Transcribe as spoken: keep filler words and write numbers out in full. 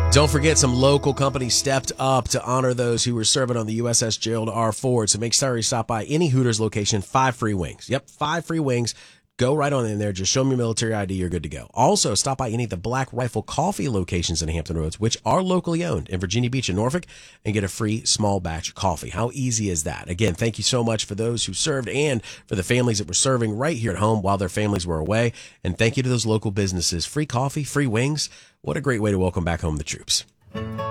Don't forget, some local companies stepped up to honor those who were serving on the U S S Gerald R. Ford. So make sure you stop by any Hooters location. Five free wings. Yep, five free wings. Go right on in there. Just show them your military I D. You're good to go. Also, stop by any of the Black Rifle Coffee locations in Hampton Roads, which are locally owned in Virginia Beach and Norfolk, and get a free small batch coffee. How easy is that? Again, thank you so much for those who served and for the families that were serving right here at home while their families were away. And thank you to those local businesses. Free coffee, free wings. What a great way to welcome back home the troops.